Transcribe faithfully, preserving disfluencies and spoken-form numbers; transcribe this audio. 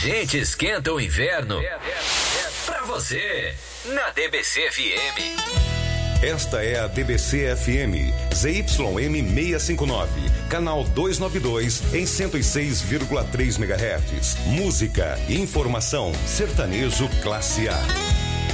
gente esquenta o inverno pra você, na D B C F M. Esta é a D B C F M, Z Y M seiscentos e cinquenta e nove, canal duzentos e noventa e dois, em cento e seis vírgula três megahertz. Música, informação, sertanejo classe A.